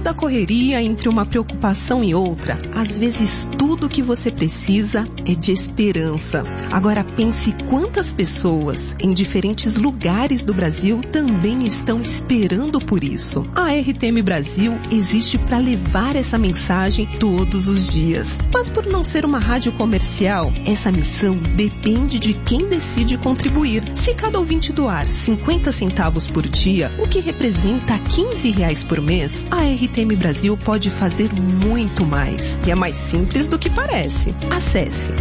meio da correria, entre uma preocupação e outra, às vezes tudo o que você precisa é de esperança. Agora pense quantas pessoas em diferentes lugares do Brasil também estão esperando por isso. A RTM Brasil existe para levar essa mensagem todos os dias. Mas por não ser uma rádio comercial, essa missão depende de quem decide contribuir. Se cada ouvinte doar 50 centavos por dia, o que representa R$15 por mês, a RTM Brasil pode fazer muito mais. E é mais simples do que parece. Acesse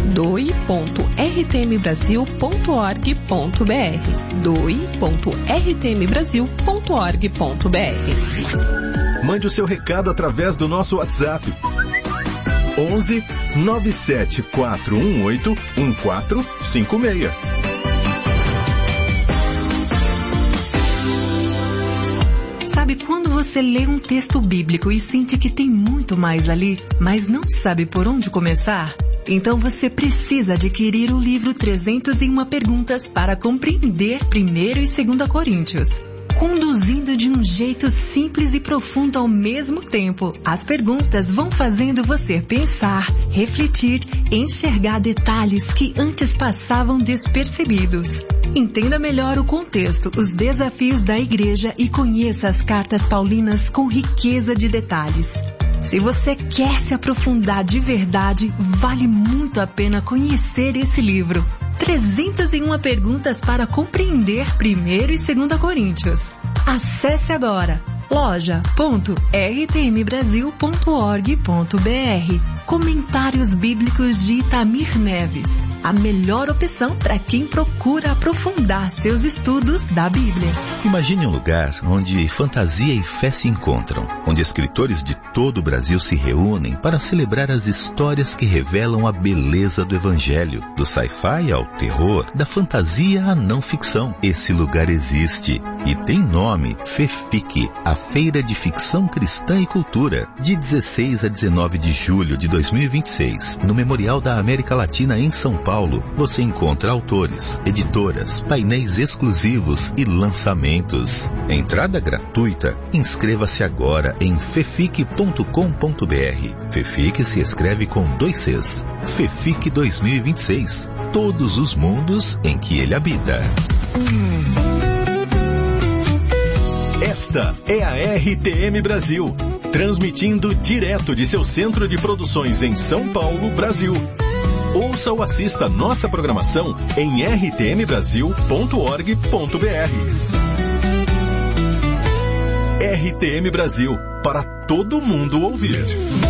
doe.rtmbrasil.org.br doe.rtmbrasil.org.br. Mande o seu recado através do nosso WhatsApp 11 97418 1456. Sabe quando você lê um texto bíblico e sente que tem muito mais ali, mas não sabe por onde começar? Então você precisa adquirir o livro 301 Perguntas para compreender 1º e 2º Coríntios. Conduzindo de um jeito simples e profundo ao mesmo tempo, as perguntas vão fazendo você pensar, refletir, enxergar detalhes que antes passavam despercebidos. Entenda melhor o contexto, os desafios da igreja e conheça as cartas paulinas com riqueza de detalhes. Se você quer se aprofundar de verdade, vale muito a pena conhecer esse livro. 301 Perguntas para compreender 1º e 2º Coríntios. Acesse agora loja.rtmbrasil.org.br. Comentários Bíblicos de Itamir Neves. A melhor opção para quem procura aprofundar seus estudos da Bíblia. Imagine um lugar onde fantasia e fé se encontram, onde escritores de todo o Brasil se reúnem para celebrar as histórias que revelam a beleza do Evangelho, do sci-fi ao terror, da fantasia à não ficção. Esse lugar existe e tem nome: FEFIC, a Feira de Ficção Cristã e Cultura, de 16 a 19 de julho de 2026, no Memorial da América Latina em São Paulo. Você encontra autores, editoras, painéis exclusivos e lançamentos. Entrada gratuita. Inscreva-se agora em fefic.com.br. FEFIC se escreve com 2 Cs. FEFIC 2026. Todos os mundos em que ele habita. Esta é a RTM Brasil, transmitindo direto de seu centro de produções em São Paulo, Brasil. Ouça ou assista nossa programação em rtmbrasil.org.br. RTM Brasil, para todo mundo ouvir.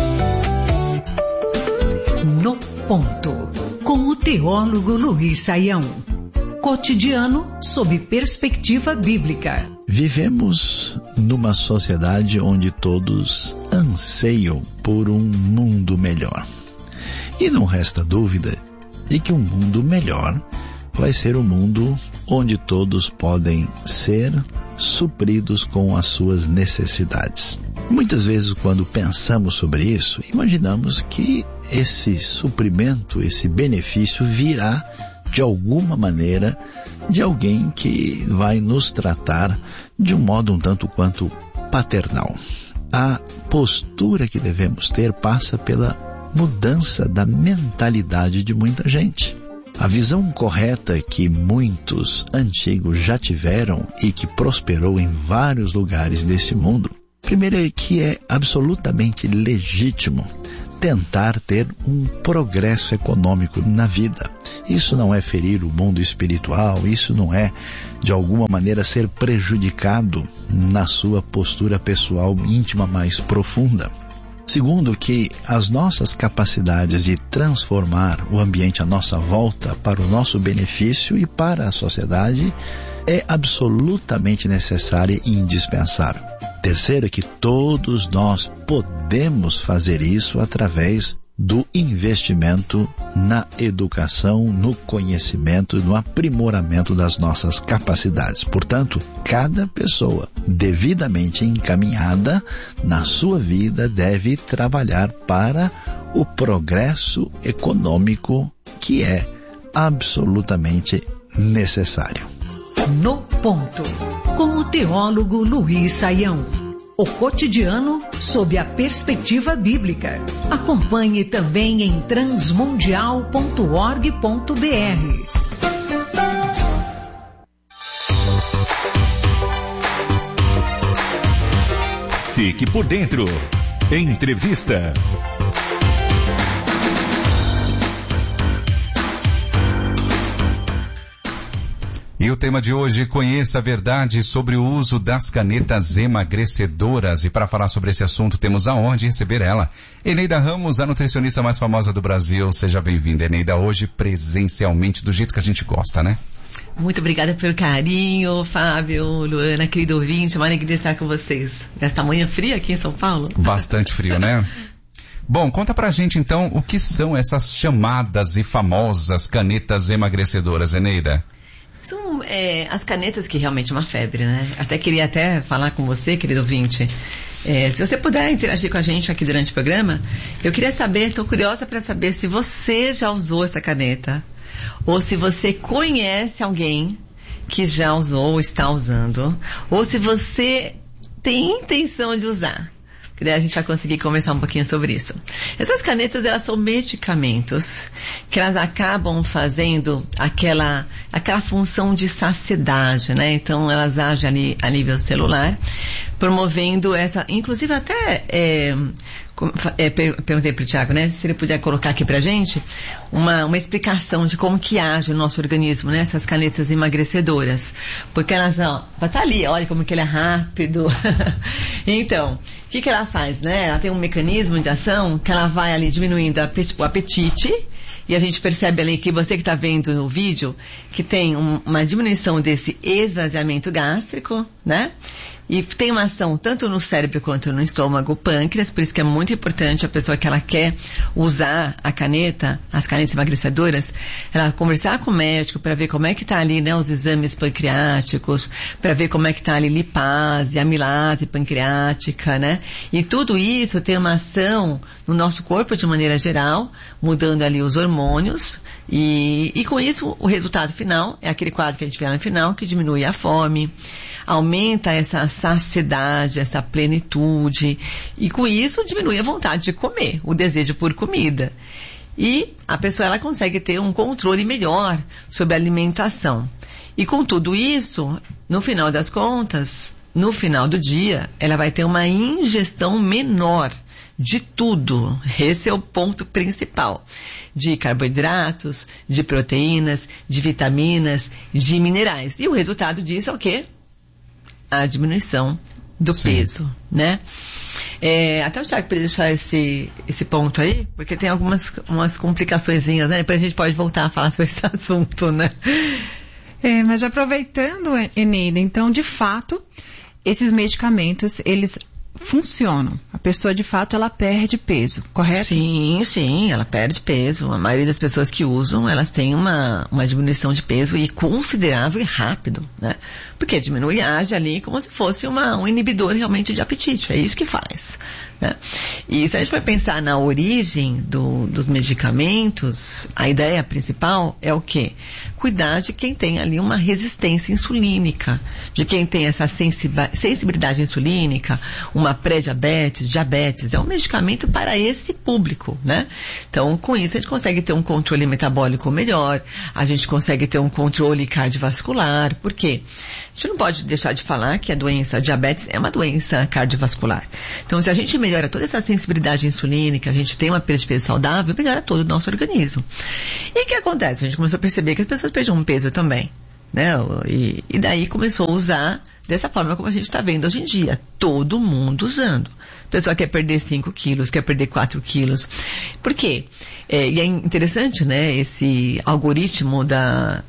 No Ponto, com o teólogo Luiz Saião. Cotidiano sob perspectiva bíblica. Vivemos numa sociedade onde todos anseiam por um mundo melhor. E não resta dúvida de que um mundo melhor vai ser um mundo onde todos podem ser supridos com as suas necessidades. Muitas vezes, quando pensamos sobre isso, imaginamos que esse suprimento, esse benefício virá de alguma maneira de alguém que vai nos tratar de um modo um tanto quanto paternal. A postura que devemos ter passa pela mudança da mentalidade de muita gente. A visão correta que muitos antigos já tiveram e que prosperou em vários lugares desse mundo, primeiro é que é absolutamente legítimo tentar ter um progresso econômico na vida. Isso não é ferir o mundo espiritual, isso não é, de alguma maneira, ser prejudicado na sua postura pessoal íntima mais profunda. Segundo, que as nossas capacidades de transformar o ambiente à nossa volta para o nosso benefício e para a sociedade é absolutamente necessária e indispensável. Terceiro, que todos nós podemos fazer isso através do investimento na educação, no conhecimento, no aprimoramento das nossas capacidades. Portanto, cada pessoa devidamente encaminhada na sua vida deve trabalhar para o progresso econômico que é absolutamente necessário. No Ponto, com o teólogo Luiz Saião. o cotidiano sob a perspectiva bíblica. Acompanhe também em transmundial.org.br. Fique por dentro. Entrevista. E o tema de hoje, conheça a verdade sobre o uso das canetas emagrecedoras. E para falar sobre esse assunto, temos a honra de receber ela, Eneida Ramos, a nutricionista mais famosa do Brasil. Seja bem-vinda, Eneida, hoje presencialmente, do jeito que a gente gosta, né? Muito obrigada pelo carinho, Fábio, Luana, querido ouvinte, uma alegria estar com vocês. Nessa manhã fria aqui em São Paulo. Bastante frio, né? Bom, conta pra gente então o que são essas chamadas e famosas canetas emagrecedoras, Eneida. São as canetas que realmente é uma febre, né? Queria falar com você, querido ouvinte. Se você puder interagir com a gente aqui durante o programa, eu queria saber, estou curiosa para saber se você já usou essa caneta, ou se você conhece alguém que já usou ou está usando, ou se você tem intenção de usar. Que daí a gente vai conseguir conversar um pouquinho sobre isso. Essas canetas, elas são medicamentos que elas acabam fazendo aquela função de saciedade, né? Então elas agem ali a nível celular, promovendo essa, inclusive até perguntei pro Tiago, né, se ele puder colocar aqui pra gente uma explicação de como que age o nosso organismo, né, essas canetas emagrecedoras, porque elas, tá ali, olha como que ele é rápido. Então, o que ela faz, né, ela tem um mecanismo de ação que ela vai ali diminuindo o apetite, e a gente percebe ali que você que está vendo no vídeo, que tem uma diminuição desse esvaziamento gástrico, né? E tem uma ação tanto no cérebro quanto no estômago, pâncreas, por isso que é muito importante a pessoa que ela quer usar as canetas emagrecedoras, ela conversar com o médico para ver como é que está ali, né, os exames pancreáticos, para ver como é que está ali lipase, amilase pancreática, né? E tudo isso tem uma ação no nosso corpo de maneira geral, mudando ali os hormônios, e com isso o resultado final é aquele quadro que a gente vê lá no final, que diminui a fome, aumenta essa saciedade, essa plenitude, e com isso diminui a vontade de comer, o desejo por comida. E a pessoa, ela consegue ter um controle melhor sobre a alimentação. E com tudo isso, no final das contas, no final do dia, ela vai ter uma ingestão menor de tudo. Esse é o ponto principal. De carboidratos, de proteínas, de vitaminas, de minerais. E o resultado disso é o quê? A diminuição do peso, né? Até o Thiago poderia deixar esse ponto aí, porque tem umas complicaçõezinhas, né? Depois a gente pode voltar a falar sobre esse assunto, né? Mas aproveitando, Eneida, então, de fato, esses medicamentos, eles funcionam. A pessoa, de fato, ela perde peso, correto? Sim, ela perde peso. A maioria das pessoas que usam, elas têm uma diminuição de peso e considerável e rápido, né? Porque age ali como se fosse um inibidor realmente de apetite. É isso que faz, né? E se a gente for pensar na origem dos medicamentos, a ideia principal é o quê? Cuidar de quem tem ali uma resistência insulínica, de quem tem essa sensibilidade insulínica, uma pré-diabetes, diabetes. É um medicamento para esse público, né? Então, com isso, a gente consegue ter um controle metabólico melhor, a gente consegue ter um controle cardiovascular. Por quê? A gente não pode deixar de falar que a diabetes é uma doença cardiovascular. Então, se a gente melhora toda essa sensibilidade insulínica, a gente tem uma perda de peso saudável, melhora todo o nosso organismo. E o que acontece? A gente começou a perceber que as pessoas perdiam peso também, né? E daí começou a usar dessa forma como a gente está vendo hoje em dia. Todo mundo usando. A pessoa quer perder 5 quilos, quer perder 4 quilos. Por quê? E é interessante, né, esse algoritmo das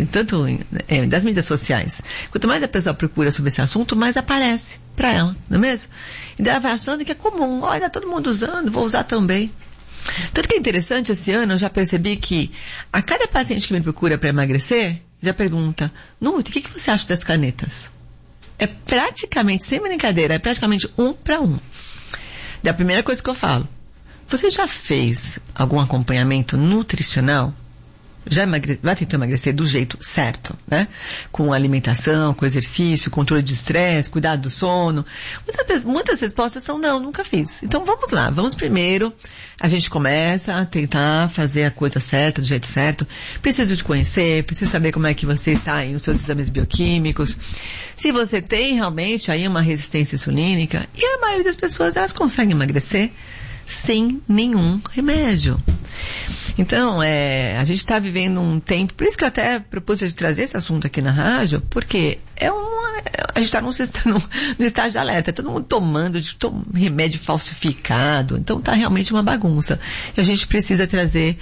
mídias sociais. Quanto mais a pessoa procura sobre esse assunto, mais aparece para ela, não é mesmo? E daí ela vai achando que é comum. Olha, todo mundo usando, vou usar também. Tanto que é interessante, esse ano eu já percebi que a cada paciente que me procura para emagrecer, já pergunta: Nuti, o que você acha das canetas? É praticamente, sem brincadeira, é praticamente 1 para 1. Da primeira coisa que eu falo: você já fez algum acompanhamento nutricional? vai tentar emagrecer do jeito certo, né? Com alimentação, com exercício, controle de estresse, cuidado do sono. Muitas respostas são não, nunca fiz. Então vamos lá, vamos primeiro, a gente começa a tentar fazer a coisa certa, do jeito certo. Preciso te conhecer, preciso saber como é que você está aí nos seus exames bioquímicos. Se você tem realmente aí uma resistência insulínica, e a maioria das pessoas, elas conseguem emagrecer sem nenhum remédio. Então, a gente está vivendo um tempo, por isso que eu até propus de trazer esse assunto aqui na rádio, porque a gente está no estágio de alerta, todo mundo tomando remédio falsificado, então está realmente uma bagunça. E a gente precisa trazer,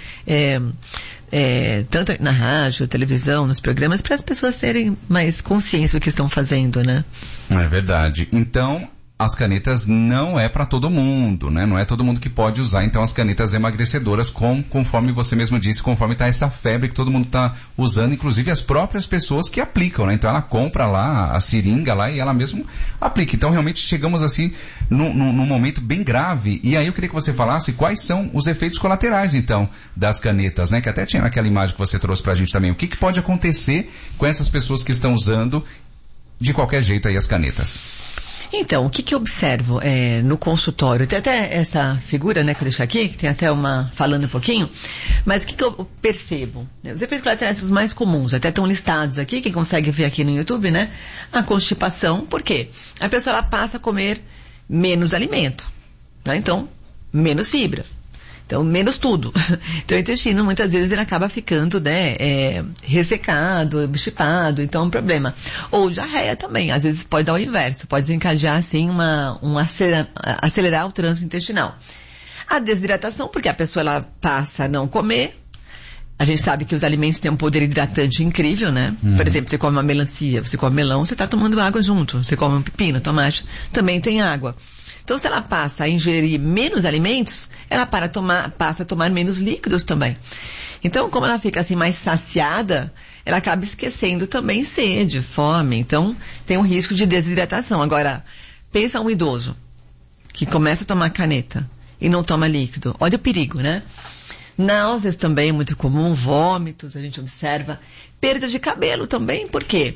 tanto na rádio, televisão, nos programas, para as pessoas terem mais consciência do que estão fazendo, né? É verdade. Então, as canetas não é para todo mundo, né? Não é todo mundo que pode usar, então, as canetas emagrecedoras, conforme você mesmo disse, conforme está essa febre que todo mundo está usando, inclusive as próprias pessoas que aplicam, né? Então, ela compra lá a seringa lá e ela mesmo aplica. Então, realmente, chegamos assim num momento bem grave. E aí, eu queria que você falasse quais são os efeitos colaterais, então, das canetas, né? Que até tinha naquela imagem que você trouxe pra gente também. O que pode acontecer com essas pessoas que estão usando de qualquer jeito aí as canetas? Então, o que eu observo no consultório? Tem até essa figura, né, que eu deixo aqui, que tem até falando um pouquinho, mas o que eu percebo? Os efeitos colaterais são os mais comuns, até estão listados aqui, quem consegue ver aqui no YouTube, né? A constipação, por quê? A pessoa ela passa a comer menos alimento, né? Então, menos fibra. Então, menos tudo. Então, o intestino, muitas vezes, ele acaba ficando, né, ressecado, chipado, então é um problema. Ou diarreia também, às vezes pode dar o inverso, pode desencadear, assim, acelerar o trânsito intestinal. A desidratação, porque a pessoa, ela passa a não comer. A gente sabe que os alimentos têm um poder hidratante incrível, né? Por exemplo, você come uma melancia, você come melão, você está tomando água junto. Você come um pepino, tomate, também tem água. Então, se ela passa a ingerir menos alimentos, ela passa a tomar menos líquidos também. Então, como ela fica assim mais saciada, ela acaba esquecendo também sede, fome. Então, tem um risco de desidratação. Agora, pensa um idoso que começa a tomar caneta e não toma líquido. Olha o perigo, né? Náuseas também é muito comum, vômitos, a gente observa. Perda de cabelo também, por quê?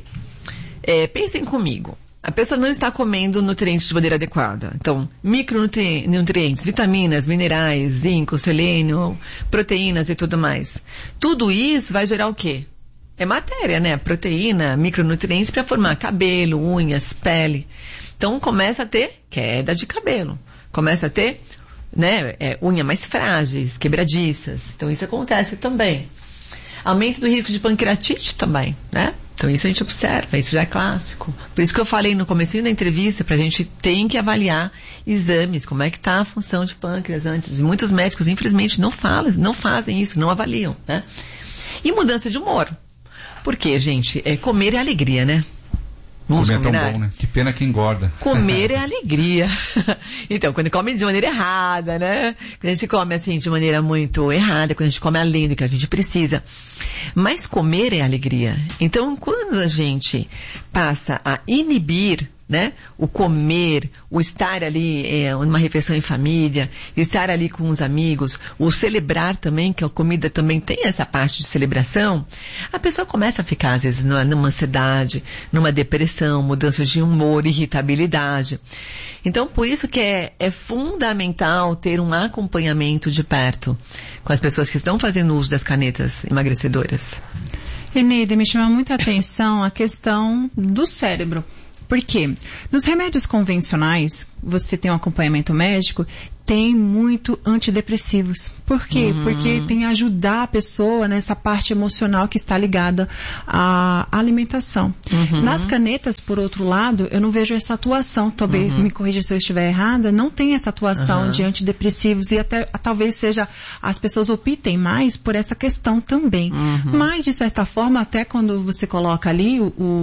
Pensem comigo. A pessoa não está comendo nutrientes de maneira adequada. Então, micronutrientes, vitaminas, minerais, zinco, selênio, proteínas e tudo mais. Tudo isso vai gerar o quê? É matéria, né? Proteína, micronutrientes para formar cabelo, unhas, pele. Então, começa a ter queda de cabelo. Começa a ter, né, unhas mais frágeis, quebradiças. Então, isso acontece também. Aumento do risco de pancreatite também, né? Então isso a gente observa, isso já é clássico. Por isso que eu falei no comecinho da entrevista, pra gente tem que avaliar exames, como é que tá a função de pâncreas antes. Muitos médicos, infelizmente, não fazem isso, não avaliam, né? E mudança de humor. Porque, gente, comer é alegria, né? Vamos comer combinar? É tão bom, né? Que pena que engorda. Comer é alegria. Então, quando come de maneira errada, né? Quando a gente come assim de maneira muito errada, quando a gente come além do que a gente precisa. Mas comer é alegria. Então, quando a gente passa a inibir, né, o comer, o estar ali numa refeição em família, estar ali com os amigos, o celebrar também, que a comida também tem essa parte de celebração, a pessoa começa a ficar, às vezes, numa ansiedade, numa depressão, mudanças de humor, irritabilidade. Então, por isso que é fundamental ter um acompanhamento de perto com as pessoas que estão fazendo uso das canetas emagrecedoras. Eneida, me chama muita atenção a questão do cérebro. Por quê? Nos remédios convencionais, você tem um acompanhamento médico, tem muito antidepressivos. Por quê? Porque tem ajudar a pessoa nessa parte emocional que está ligada à alimentação. Nas canetas, por outro lado, eu não vejo essa atuação. Talvez me corrija se eu estiver errada, não tem essa atuação de antidepressivos e até talvez seja as pessoas optem mais por essa questão também. Mas, de certa forma, até quando você coloca ali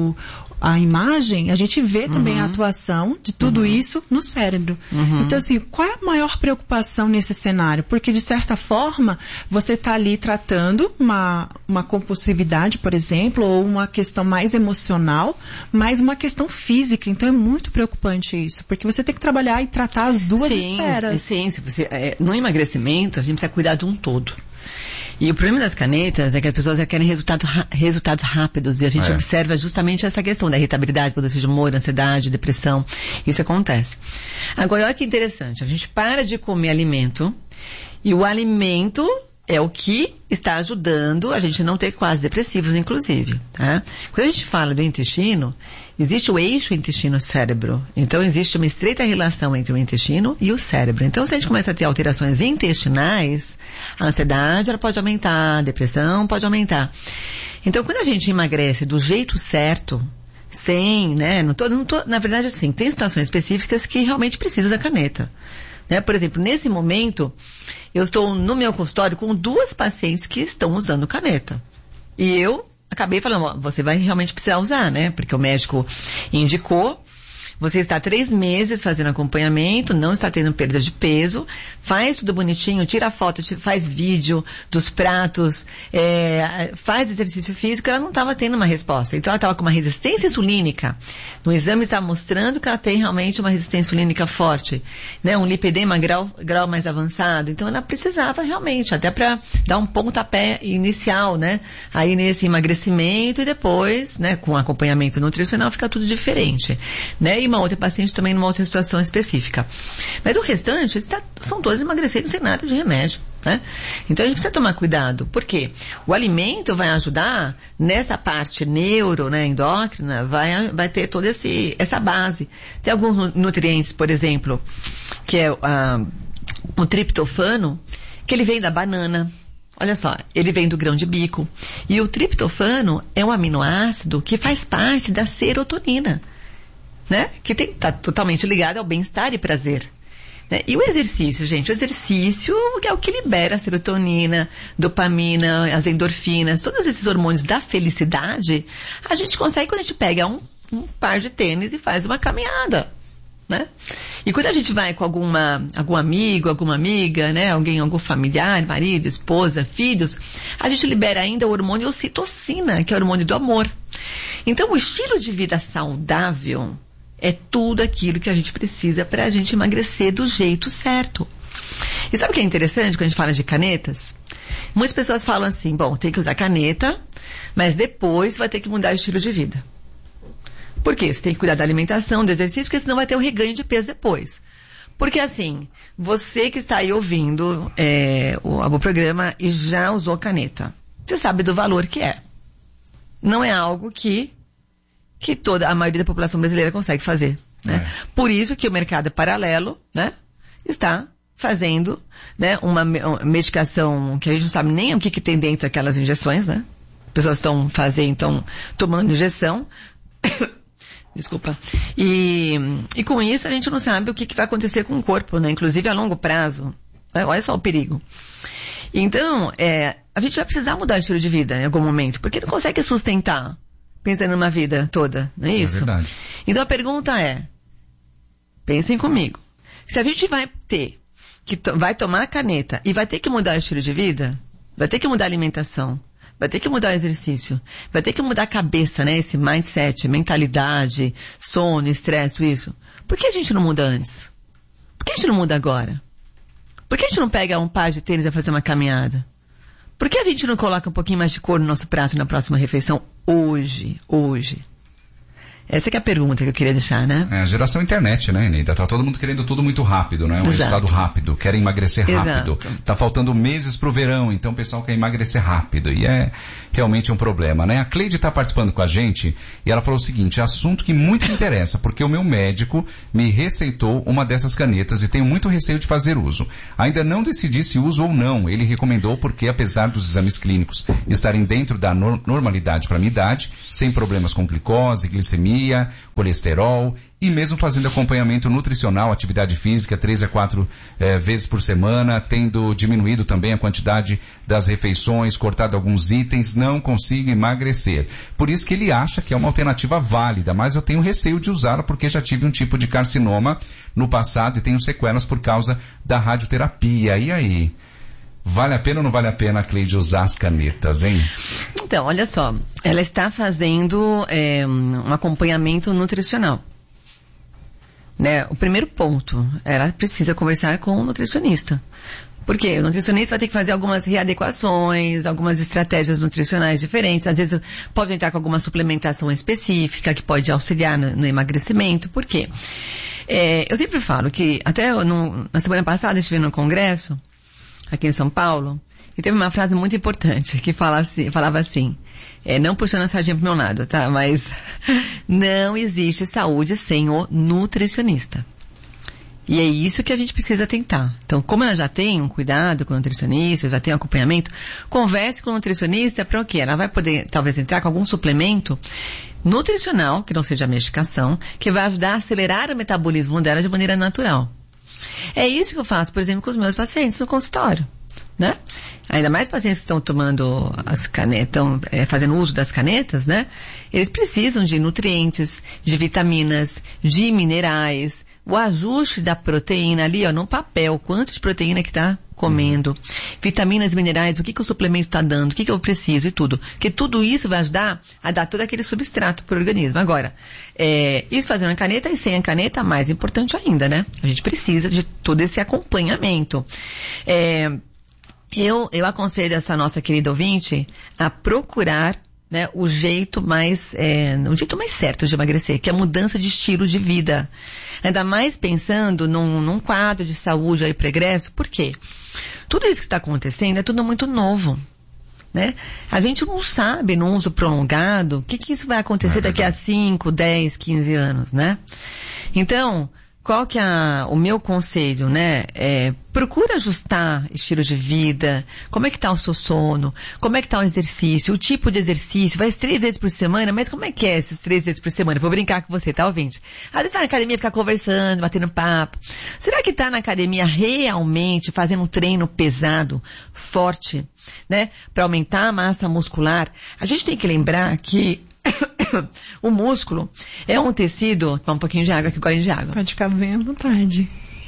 a imagem, a gente vê também a atuação de tudo isso no cérebro. Então, assim, qual é a maior preocupação nesse cenário? Porque, de certa forma, você está ali tratando uma compulsividade, por exemplo, ou uma questão mais emocional, mais uma questão física. Então, é muito preocupante isso, porque você tem que trabalhar e tratar as duas esferas. Sim, no emagrecimento, a gente precisa cuidar de um todo. E o problema das canetas é que as pessoas querem resultados rápidos, e a gente observa justamente essa questão da irritabilidade, mudança de humor, ansiedade, depressão. Isso acontece. Agora, olha que interessante, a gente para de comer alimento, e o alimento é o que está ajudando a gente não ter quadros depressivos, inclusive, tá? Quando a gente fala do intestino, existe o eixo intestino-cérebro. Então, existe uma estreita relação entre o intestino e o cérebro. Então, se a gente começa a ter alterações intestinais, a ansiedade ela pode aumentar, a depressão pode aumentar. Então, quando a gente emagrece do jeito certo, sem, né, na verdade, assim, tem situações específicas que realmente precisam da caneta. Né? Por exemplo, nesse momento, eu estou no meu consultório com 2 pacientes que estão usando caneta. E eu acabei falando, ó, você vai realmente precisar usar, né? Porque o médico indicou. Você está 3 meses fazendo acompanhamento, não está tendo perda de peso, faz tudo bonitinho, tira foto, faz vídeo dos pratos, faz exercício físico, ela não estava tendo uma resposta. Então ela estava com uma resistência insulínica. No exame está mostrando que ela tem realmente uma resistência insulínica forte, né? Um lipedema grau mais avançado. Então ela precisava realmente, até para dar um pontapé inicial, né? Aí nesse emagrecimento e depois, né? Com acompanhamento nutricional fica tudo diferente, né? E uma outra paciente também numa outra situação específica. Mas o restante, são todos emagrecendo sem nada de remédio, né? Então a gente precisa tomar cuidado. Por quê? O alimento vai ajudar nessa parte né, endócrina, vai ter toda essa base. Tem alguns nutrientes, por exemplo, que é o triptofano, que ele vem da banana. Olha só, ele vem do grão de bico. E o triptofano é um aminoácido que faz parte da serotonina, né? Que está totalmente ligado ao bem-estar e prazer. Né? E o exercício, gente, o exercício é o que libera a serotonina, dopamina, as endorfinas, todos esses hormônios da felicidade, a gente consegue quando a gente pega um par de tênis e faz uma caminhada, né? E quando a gente vai com algum amigo, alguma amiga, né? Algum familiar, marido, esposa, filhos, a gente libera ainda o hormônio ocitocina, que é o hormônio do amor. Então, o estilo de vida saudável é tudo aquilo que a gente precisa para a gente emagrecer do jeito certo. E sabe o que é interessante quando a gente fala de canetas? Muitas pessoas falam assim, bom, tem que usar caneta, mas depois vai ter que mudar o estilo de vida. Por quê? Você tem que cuidar da alimentação, do exercício, porque senão vai ter um reganho de peso depois. Porque assim, você que está aí ouvindo o programa e já usou caneta, você sabe do valor que é. Não é algo que a maioria da população brasileira consegue fazer, né? Por isso que o mercado paralelo, né, está fazendo, né, uma medicação que a gente não sabe nem o que tem dentro daquelas injeções, né? As pessoas estão tomando injeção. Desculpa. E com isso a gente não sabe o que vai acontecer com o corpo, né? Inclusive a longo prazo. Olha só o perigo. Então, a gente vai precisar mudar o estilo de vida em algum momento, porque não consegue sustentar pensando numa vida toda, não é isso? É verdade. Então a pergunta é, pensem comigo, se a gente vai tomar a caneta e vai ter que mudar o estilo de vida, vai ter que mudar a alimentação, vai ter que mudar o exercício, vai ter que mudar a cabeça, né? Esse mindset, mentalidade, sono, estresse, isso. Por que a gente não muda antes? Por que a gente não muda agora? Por que a gente não pega um par de tênis e vai fazer uma caminhada? Por que a gente não coloca um pouquinho mais de cor no nosso prato na próxima refeição hoje? Essa que é a pergunta que eu queria deixar, né? É a geração internet, né, Eneida? Tá todo mundo querendo tudo muito rápido, né? Um resultado rápido, querem emagrecer rápido. Exato. Tá faltando meses pro verão, então o pessoal quer emagrecer rápido. E é realmente um problema, né? A Cleide tá participando com a gente e ela falou o seguinte, assunto que muito me interessa, porque o meu médico me receitou uma dessas canetas e tenho muito receio de fazer uso. Ainda não decidi se uso ou não. Ele recomendou porque, apesar dos exames clínicos estarem dentro da normalidade para minha idade, sem problemas com glicose, glicemia, colesterol e mesmo fazendo acompanhamento nutricional, atividade física 3 a 4 vezes por semana, tendo diminuído também a quantidade das refeições, cortado alguns itens, não consigo emagrecer. Por isso que ele acha que é uma alternativa válida, mas eu tenho receio de usá-la porque já tive um tipo de carcinoma no passado e tenho sequelas por causa da radioterapia. E aí? Vale a pena ou não vale a pena, Cleide, usar as canetas, hein? Então, olha só, ela está fazendo um acompanhamento nutricional. Né? O primeiro ponto, ela precisa conversar com o nutricionista. Por quê? O nutricionista vai ter que fazer algumas readequações, algumas estratégias nutricionais diferentes. Às vezes pode entrar com alguma suplementação específica que pode auxiliar no emagrecimento. Por quê? Eu sempre falo que, até na semana passada eu estive no congresso, aqui em São Paulo, e teve uma frase muito importante que falava assim, não puxando a sardinha pro meu lado, tá? Mas não existe saúde sem o nutricionista. E é isso que a gente precisa tentar. Então, como ela já tem um cuidado com o nutricionista, já tem um acompanhamento, converse com o nutricionista para o quê? Ela vai poder, talvez, entrar com algum suplemento nutricional, que não seja medicação, que vai ajudar a acelerar o metabolismo dela de maneira natural. É isso que eu faço, por exemplo, com os meus pacientes no consultório, né? Ainda mais pacientes que estão tomando as canetas, estão fazendo uso das canetas, né? Eles precisam de nutrientes, de vitaminas, de minerais, o ajuste da proteína ali, ó, no papel, quanto de proteína que está comendo, vitaminas, minerais, o que o suplemento está dando, o que eu preciso e tudo. Porque tudo isso vai ajudar a dar todo aquele substrato para o organismo. Agora, isso fazendo a caneta e sem a caneta, mais importante ainda, né? A gente precisa de todo esse acompanhamento. Eu aconselho essa nossa querida ouvinte a procurar, né, o jeito mais certo de emagrecer, que é a mudança de estilo de vida. Ainda mais pensando num quadro de saúde aí pregresso. Por quê? Tudo isso que está acontecendo é tudo muito novo, né? A gente não sabe, no uso prolongado, o que isso vai acontecer daqui a 5, 10, 15 anos, né? Então, qual que é o meu conselho, né? Procura ajustar estilo de vida, como é que tá o seu sono, como é que tá o exercício, o tipo de exercício, vai 3 vezes por semana, mas como é que é esses 3 vezes por semana? Vou brincar com você, tá, ouvinte? Às vezes vai na academia ficar conversando, batendo papo. Será que tá na academia realmente fazendo um treino pesado, forte, né? Pra aumentar a massa muscular? A gente tem que lembrar que o músculo é um tecido... Toma um pouquinho de água aqui, um golinho de água. Pode ficar bem à vontade.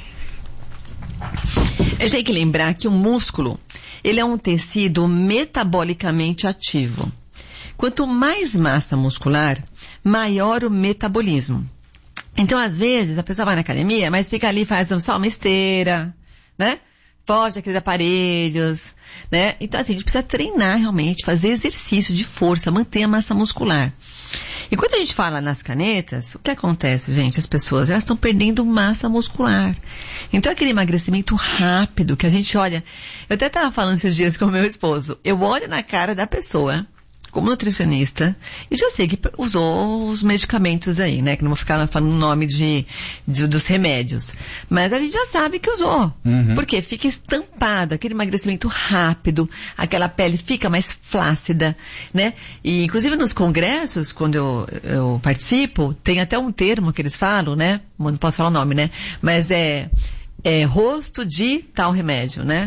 Eu tenho que lembrar que o músculo, ele é um tecido metabolicamente ativo. Quanto mais massa muscular, maior o metabolismo. Então, às vezes, a pessoa vai na academia, mas fica ali, faz só uma esteira, né? Foge aqueles aparelhos, né? Então, assim, a gente precisa treinar realmente, fazer exercício de força, manter a massa muscular. E quando a gente fala nas canetas, o que acontece, gente? As pessoas, elas estão perdendo massa muscular. Então, aquele emagrecimento rápido que a gente olha... Eu até estava falando esses dias com o meu esposo. Eu olho na cara da pessoa, como nutricionista, e já sei que usou os medicamentos aí, né? Que não vou ficar falando o nome dos remédios. Mas a gente já sabe que usou. Porque fica estampado, aquele emagrecimento rápido, aquela pele fica mais flácida, né? E, inclusive, nos congressos, quando eu participo, tem até um termo que eles falam, né? Não posso falar o nome, né? Mas é rosto de tal remédio, né?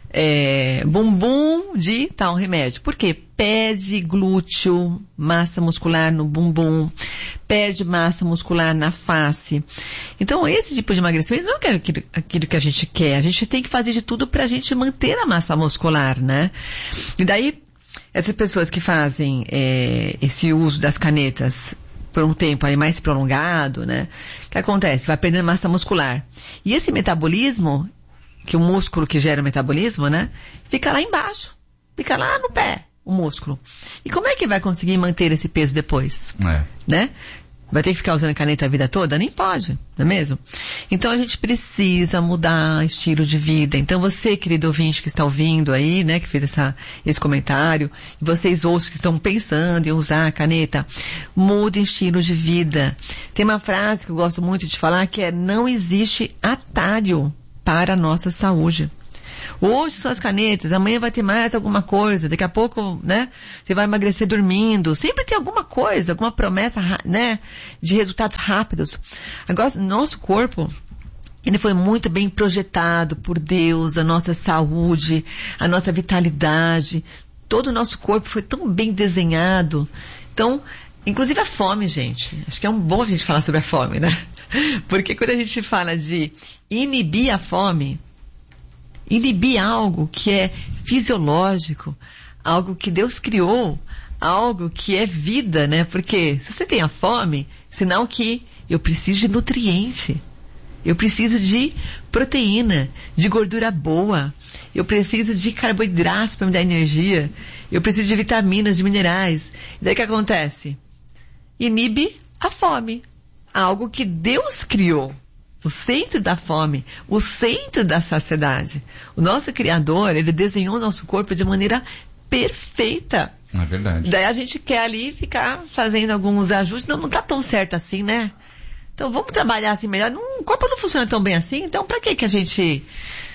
Bumbum de tal remédio. Por quê? Perde glúteo, massa muscular no bumbum, perde massa muscular na face. Então, esse tipo de emagrecimento não é aquilo que a gente quer. A gente tem que fazer de tudo pra gente manter a massa muscular, né? E daí, essas pessoas que fazem esse uso das canetas por um tempo aí mais prolongado, né? O que acontece? Vai perdendo massa muscular. E esse metabolismo, que o músculo que gera o metabolismo, né? Fica lá embaixo. Fica lá no pé, o músculo. E como é que vai conseguir manter esse peso depois? Né? Vai ter que ficar usando a caneta a vida toda? Nem pode, não é mesmo? Então a gente precisa mudar estilo de vida. Então você, querido ouvinte que está ouvindo aí, né? Que fez esse comentário. E vocês outros que estão pensando em usar a caneta. Mude estilo de vida. Tem uma frase que eu gosto muito de falar que é: não existe atalho para a nossa saúde. Hoje são as canetas, amanhã vai ter mais alguma coisa, daqui a pouco, né, você vai emagrecer dormindo. Sempre tem alguma coisa, alguma promessa, né, de resultados rápidos. Agora, nosso corpo, ele foi muito bem projetado por Deus, a nossa saúde, a nossa vitalidade. Todo o nosso corpo foi tão bem desenhado. Então, inclusive a fome, gente. Acho que é bom a gente falar sobre a fome, né? Porque quando a gente fala de inibir a fome, inibir algo que é fisiológico, algo que Deus criou, algo que é vida, né? Porque se você tem a fome, sinal que eu preciso de nutriente. Eu preciso de proteína, de gordura boa. Eu preciso de carboidratos para me dar energia. Eu preciso de vitaminas, de minerais. E daí o que acontece? Inibe a fome. Algo que Deus criou. O centro da fome, o centro da saciedade. O nosso Criador, ele desenhou o nosso corpo de maneira perfeita. É verdade. Daí a gente quer ali ficar fazendo alguns ajustes. Não tá tão certo assim, né? Então vamos trabalhar assim melhor. O corpo não funciona tão bem assim, então pra que a gente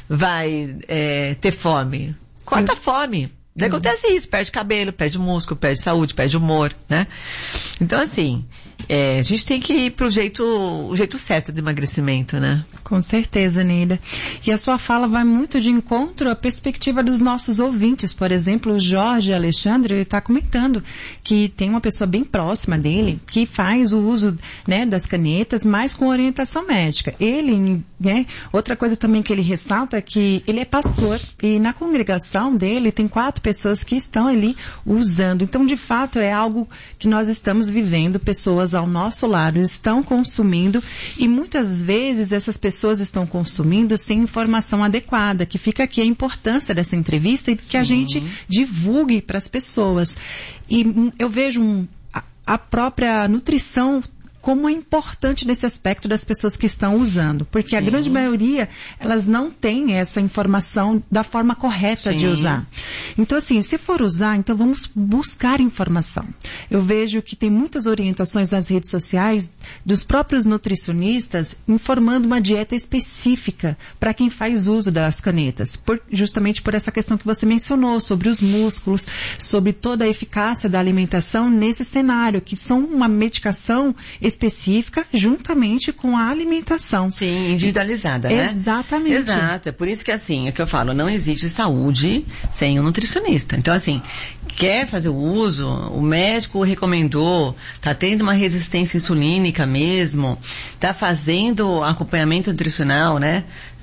vai ter fome? Corta a fome. Daí acontece isso, perde cabelo, perde músculo, perde saúde, perde humor, né? Então assim, a gente tem que ir pro o jeito certo do emagrecimento, né? Com certeza, Neida. E a sua fala vai muito de encontro à perspectiva dos nossos ouvintes. Por exemplo, o Jorge Alexandre está comentando que tem uma pessoa bem próxima dele que faz o uso, né, das canetas, mas com orientação médica. Ele, né, outra coisa também que ele ressalta é que ele é pastor e na congregação dele tem 4 pessoas que estão ali usando. Então, de fato, é algo que nós estamos vivendo. Pessoas ao nosso lado estão consumindo e muitas vezes essas pessoas estão consumindo sem informação adequada, que fica aqui a importância dessa entrevista e que a gente divulgue para as pessoas. E eu vejo a própria nutrição como é importante nesse aspecto das pessoas que estão usando, porque a grande maioria, elas não têm essa informação da forma correta de usar. Então assim, se for usar, então vamos buscar informação. Eu vejo que tem muitas orientações nas redes sociais dos próprios nutricionistas informando uma dieta específica para quem faz uso das canetas, justamente por essa questão que você mencionou, sobre os músculos, sobre toda a eficácia da alimentação nesse cenário, que são uma medicação específica juntamente com a alimentação. Sim, individualizada, né? Exatamente. Exato, é por isso que assim, é que eu falo, não existe saúde sem um nutricionista. Então assim, quer fazer o uso, o médico recomendou, tá tendo uma resistência insulínica mesmo, tá fazendo acompanhamento nutricional, né?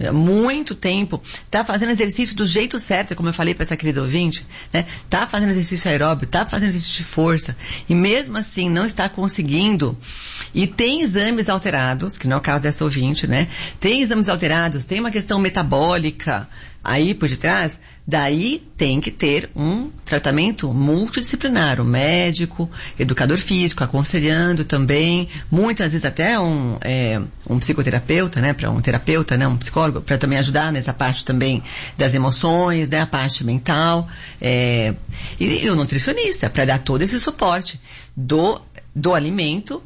Muito tempo, tá fazendo exercício do jeito certo, como eu falei para essa querida ouvinte, né? Tá fazendo exercício aeróbio, tá fazendo exercício de força, e mesmo assim não está conseguindo, e tem exames alterados, que não é o caso dessa ouvinte, né? Tem exames alterados, tem uma questão metabólica aí por detrás, daí tem que ter um tratamento multidisciplinar, o médico, educador físico, aconselhando também, muitas vezes até um psicoterapeuta, né, para um terapeuta, né, um psicólogo, para também ajudar nessa parte também das emoções, né, a parte mental, e o nutricionista, para dar todo esse suporte do alimento,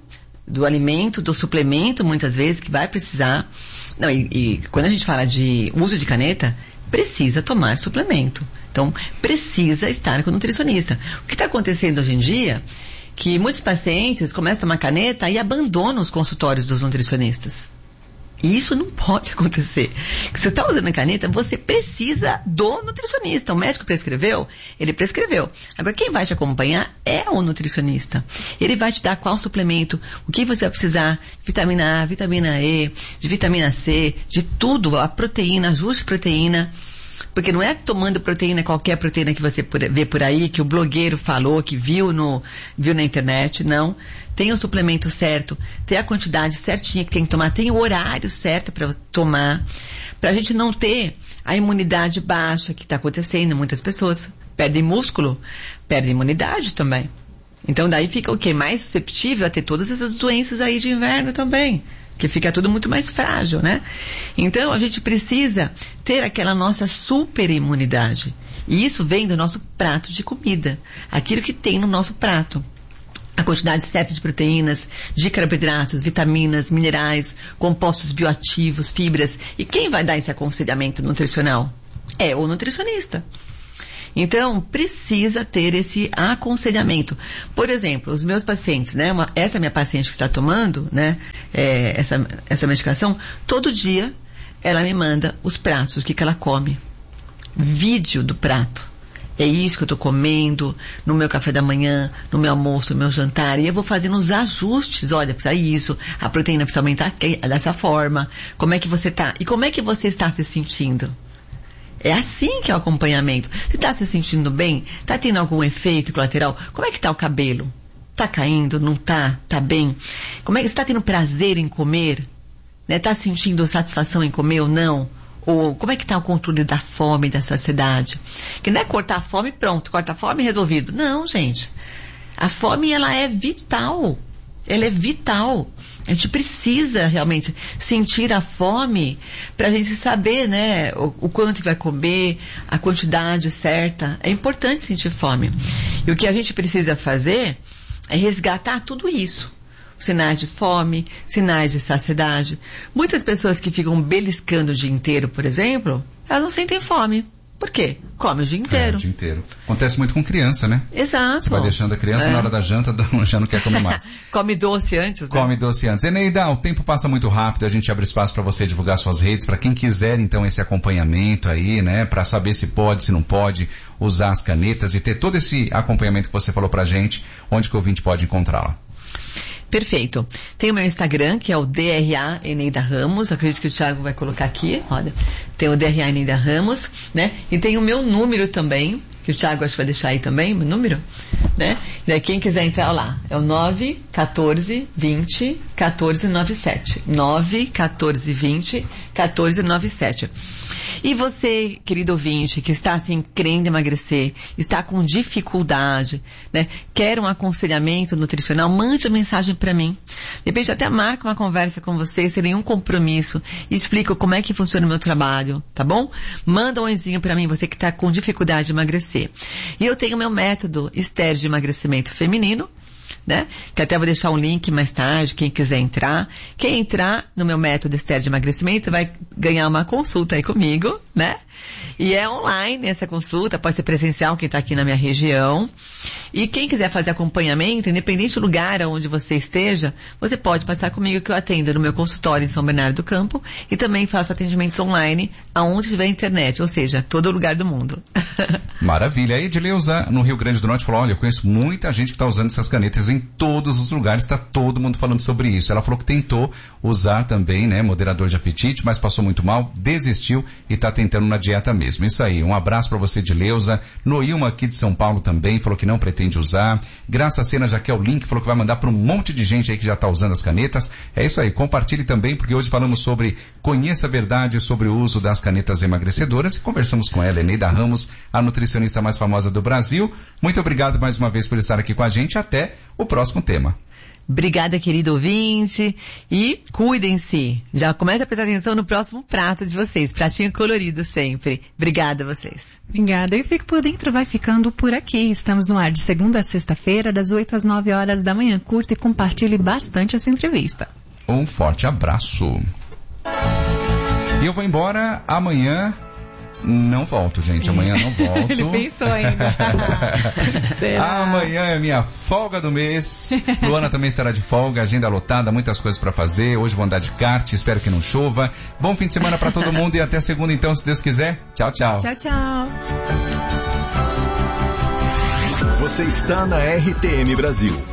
do suplemento, muitas vezes, que vai precisar. Não, e quando a gente fala de uso de caneta, precisa tomar suplemento. Então, precisa estar com o nutricionista. O que está acontecendo hoje em dia, que muitos pacientes começam a tomar caneta e abandonam os consultórios dos nutricionistas. E isso não pode acontecer. Se você está usando a caneta, você precisa do nutricionista. O médico prescreveu? Ele prescreveu. Agora, quem vai te acompanhar é o nutricionista. Ele vai te dar qual suplemento, o que você vai precisar, vitamina A, vitamina E, de vitamina C, de tudo, a proteína, ajuste proteína. Porque não é tomando proteína, qualquer proteína que você vê por aí, que o blogueiro falou, que viu na internet, não. Tem o suplemento certo, tem a quantidade certinha que tem que tomar, tem o horário certo para tomar, para a gente não ter a imunidade baixa que está acontecendo. Muitas pessoas perdem músculo, perdem imunidade também. Então daí fica o quê? Mais susceptível a ter todas essas doenças aí de inverno também, que fica tudo muito mais frágil, né? Então a gente precisa ter aquela nossa super imunidade. E isso vem do nosso prato de comida, aquilo que tem no nosso prato. A quantidade certa de proteínas, de carboidratos, vitaminas, minerais, compostos bioativos, fibras. E quem vai dar esse aconselhamento nutricional? É o nutricionista. Então, precisa ter esse aconselhamento. Por exemplo, os meus pacientes, né? Essa minha paciente que está tomando, né? Essa medicação, todo dia ela me manda os pratos, o que ela come. Vídeo do prato. É isso que eu estou comendo no meu café da manhã, no meu almoço, no meu jantar. E eu vou fazendo os ajustes. Olha, precisa isso. A proteína precisa aumentar dessa forma. Como é que você está? E como é que você está se sentindo? É assim que é o acompanhamento. Você está se sentindo bem? Está tendo algum efeito colateral? Como é que está o cabelo? Está caindo? Não está? Está bem? Como é que você está tendo prazer em comer? né? Tá sentindo satisfação em comer ou não? Ou como é que está o controle da fome, da saciedade? Que não é cortar a fome, pronto, corta a fome, resolvido. Não, gente. A fome, ela é vital. Ela é vital. A gente precisa realmente sentir a fome para a gente saber, né, o quanto vai comer, a quantidade certa. É importante sentir fome. E o que a gente precisa fazer é resgatar tudo isso. Sinais de fome, sinais de saciedade. Muitas pessoas que ficam beliscando o dia inteiro, por exemplo, elas não sentem fome. Por quê? Come o dia inteiro. O dia inteiro. Acontece muito com criança, né? Exato. Você vai deixando a criança na hora da janta, já não quer comer mais. Come doce antes, né? Come doce antes. Eneida, o tempo passa muito rápido, a gente abre espaço para você divulgar suas redes, para quem quiser então esse acompanhamento aí, né? Para saber se pode, se não pode usar as canetas e ter todo esse acompanhamento que você falou pra gente, onde que o ouvinte pode encontrá-la? Perfeito. Tem o meu Instagram, que é o DRA Eneida Ramos. Acredito que o Thiago vai colocar aqui. Olha, tem o DRA Eneida Ramos, né? E tem o meu número também, que o Thiago acho que vai deixar aí também, meu número, né? E aí quem quiser entrar lá, é o 91420 1497. 91420 1497. E você, querido ouvinte, que está assim, querendo emagrecer, está com dificuldade, né? Quer um aconselhamento nutricional, mande uma mensagem para mim. De repente até marca uma conversa com você, sem nenhum compromisso, e explico como é que funciona o meu trabalho, tá bom? Manda um oizinho para mim, você que está com dificuldade de emagrecer. E eu tenho meu método Esther de emagrecimento feminino, né? Que até vou deixar um link mais tarde, quem quiser entrar. Quem entrar no meu método Esther de emagrecimento vai ganhar uma consulta aí comigo, né? E é online essa consulta, pode ser presencial, quem está aqui na minha região. E quem quiser fazer acompanhamento, independente do lugar onde você esteja, você pode passar comigo que eu atendo no meu consultório em São Bernardo do Campo e também faço atendimentos online aonde tiver internet, ou seja, todo lugar do mundo. Maravilha. A Edileuza, no Rio Grande do Norte, falou, olha, eu conheço muita gente que está usando essas canetas em todos os lugares, está todo mundo falando sobre isso. Ela falou que tentou usar também, né, moderador de apetite, mas passou muito mal, desistiu e está tentando na dieta mesmo. Isso aí, um abraço para você, Edileuza. Noilma aqui de São Paulo também, falou que não pretende usar. Graça Sena já quer o link, falou que vai mandar para um monte de gente aí que já está usando as canetas. É isso aí, compartilhe também, porque hoje falamos sobre conheça a verdade sobre o uso das canetas emagrecedoras e conversamos com ela, Eneida Ramos, a nutricionista mais famosa do Brasil. Muito obrigado mais uma vez por estar aqui com a gente. Até o próximo tema. Obrigada, querido ouvinte. E cuidem-se. Já começa a prestar atenção no próximo prato de vocês. Pratinho colorido sempre. Obrigada a vocês. Obrigada. E Fique por Dentro vai ficando por aqui. Estamos no ar de segunda a sexta-feira, das 8 às 9 horas da manhã. Curta e compartilhe bastante essa entrevista. Um forte abraço. E eu vou embora amanhã. Não volto, gente. Amanhã não volto. Ele pensou ainda. Amanhã é minha folga do mês. Luana também estará de folga, agenda lotada, muitas coisas para fazer. Hoje vou andar de kart, espero que não chova. Bom fim de semana para todo mundo e até segunda então, se Deus quiser. Tchau, tchau. Tchau, tchau. Você está na RTM Brasil.